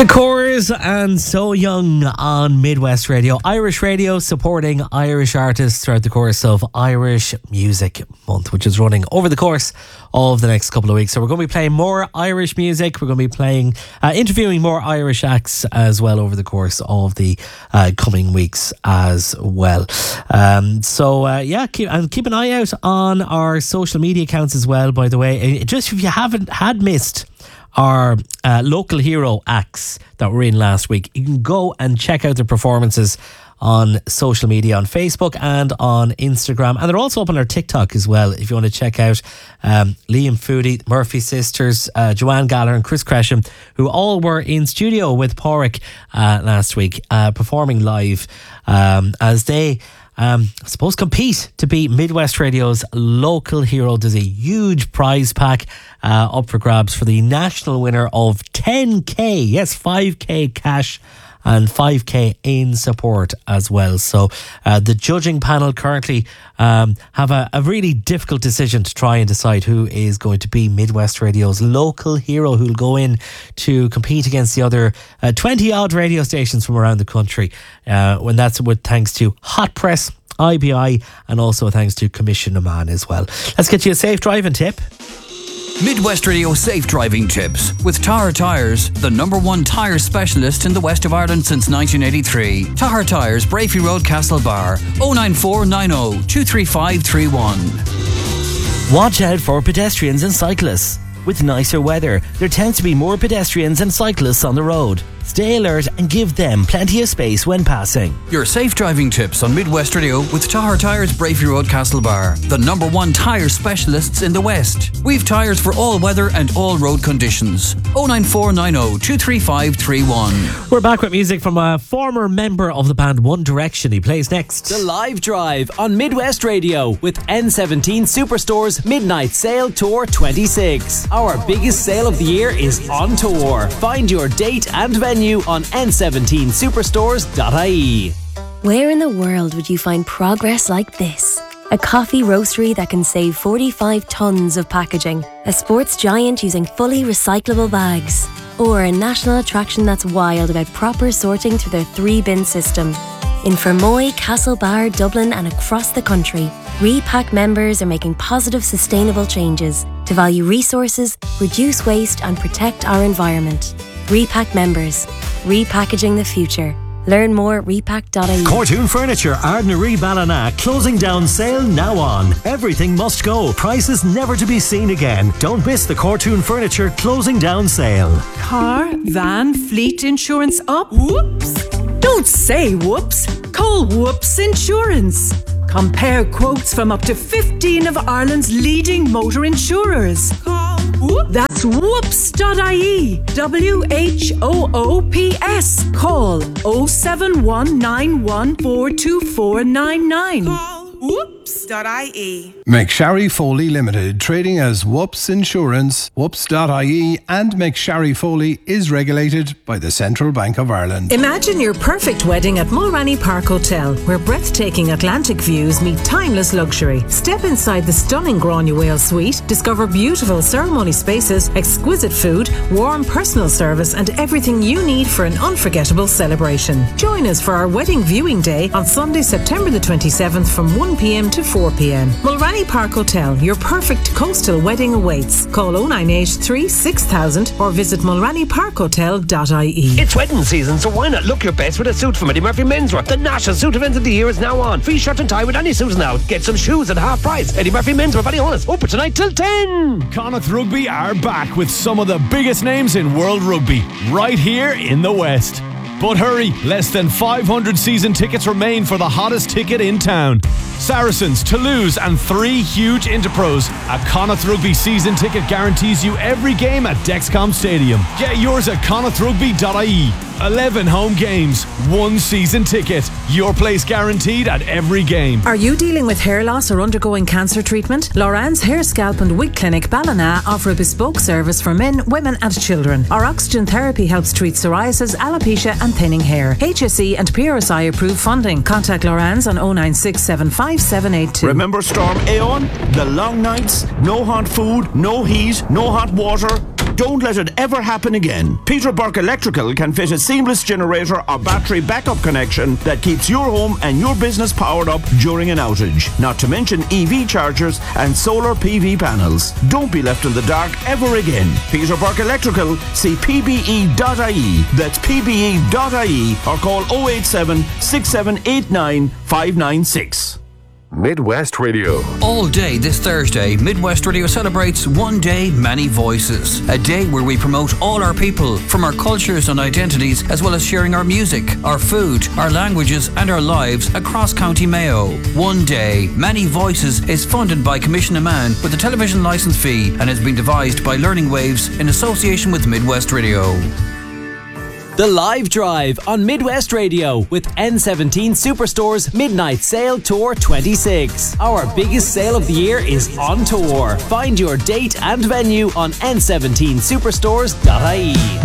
The Corrs and So Young on Midwest Radio. Irish radio supporting Irish artists throughout the course of Irish Music Month, which is running over the course of the next couple of weeks. So we're going to be playing more Irish music. We're going to be playing, interviewing more Irish acts as well over the course of the coming weeks as well. Keep an eye out on our social media accounts as well, by the way. Just if you had missed our local hero acts that were in last week, you can go and check out their performances on social media, on Facebook and on Instagram, and they're also up on our TikTok as well if you want to check out Liam Foodie, Murphy Sisters, Joanne Gallagher and Chris Cresham, who all were in studio with Pádraig last week, performing live as they compete to be Midwest Radio's local hero. There's a huge prize pack up for grabs for the national winner of 10k, yes, 5k cash and 5k in support as well. So the judging panel currently have a really difficult decision to try and decide who is going to be Midwest Radio's local hero, who'll go in to compete against the other 20 odd radio stations from around the country, when that's with thanks to Hot Press, IBI, and also thanks to Commission Oman as well. Let's get you a safe driving tip. Midwest Radio Safe Driving Tips with Tahar Tyres, the #1 tyre specialist in the west of Ireland since 1983. Tahar Tyres, Brafey Road, Castlebar, 09490 23531. Watch out for pedestrians and cyclists. With nicer weather, there tends to be more pedestrians and cyclists on the road. Stay alert and give them plenty of space when passing. Your safe driving tips on Midwest Radio with Tahar Tyres, Brafey Road, Castlebar, the #1 tyre specialists in the West. We've tyres for all weather and all road conditions. 09490 23531. We're back with music from a former member of the band One Direction. He plays next. The Live Drive on Midwest Radio with N17 Superstore's Midnight Sale Tour 26. Our biggest sale of the year is on tour. Find your date and venue on n17superstores.ie. Where in the world would you find progress like this? A coffee roastery that can save 45 tonnes of packaging, a sports giant using fully recyclable bags, or a national attraction that's wild about proper sorting through their 3-bin system. In Fermoy, Castlebar, Dublin and across the country, Repack members are making positive, sustainable changes to value resources, reduce waste and protect our environment. Repack members, repackaging the future. Learn more at repack.ie. Cortoon Furniture, Ardnaree Ballina, closing down sale now on. Everything must go, prices never to be seen again. Don't miss the Cortoon Furniture closing down sale. Car, van, fleet insurance up? Whoops! Don't say whoops. Call Whoops Insurance. Compare quotes from up to 15 of Ireland's leading motor insurers. Call Whoops. That's whoops.ie. WHOOPS. Call 07191424499. Call whoops.ie. McSharry Foley Limited, trading as Whoops Insurance, whoops.ie, and McSharry Foley is regulated by the Central Bank of Ireland. Imagine your perfect wedding at Mulranny Park Hotel, where breathtaking Atlantic views meet timeless luxury. Step inside the stunning Granuaile suite, discover beautiful ceremony spaces, exquisite food, warm personal service, and everything you need for an unforgettable celebration. Join us for our wedding viewing day on Sunday, September the 27th from 1 p.m. to 4 p.m. Mulranny Park Hotel, your perfect coastal wedding awaits. Call 0983 6000 or visit mulrannyparkhotel.ie. It's wedding season, so why not look your best with a suit from Eddie Murphy Menswear? The national suit event of the year is now on. Free shirt and tie with any suit now. Get some shoes at half price. Eddie Murphy Menswear, Ballyhonus, open tonight till 10. Connacht Rugby are back with some of the biggest names in world rugby, right here in the West. But hurry, less than 500 season tickets remain for the hottest ticket in town. Saracens, Toulouse and 3 huge Interpros. A Connacht Rugby season ticket guarantees you every game at Dexcom Stadium. Get yours at connachtrugby.ie. 11 home games, 1 season ticket. Your place guaranteed at every game. Are you dealing with hair loss or undergoing cancer treatment? Loran's Hair, Scalp and Wig Clinic Ballina offer a bespoke service for men, women and children. Our oxygen therapy helps treat psoriasis, alopecia and thinning hair. HSE and PRSI approved funding. Contact Loran's on 096755782. Remember Storm Aeon? The long nights, no hot food, no heat, no hot water. Don't let it ever happen again. Peter Burke Electrical can fit a seamless generator or battery backup connection that keeps your home and your business powered up during an outage. Not to mention EV chargers and solar PV panels. Don't be left in the dark ever again. Peter Burke Electrical, see pbe.ie. That's pbe.ie or call 087 6789 596. Midwest Radio. All day this Thursday, Midwest Radio celebrates One Day, Many Voices. A day where we promote all our people from our cultures and identities, as well as sharing our music, our food, our languages and our lives across County Mayo. One Day, Many Voices is funded by Commission Amman with a television licence fee and has been devised by Learning Waves in association with Midwest Radio. The Live Drive on Midwest Radio with N17 Superstore's Midnight Sale Tour 26. Our biggest sale of the year is on tour. Find your date and venue on n17superstores.ie.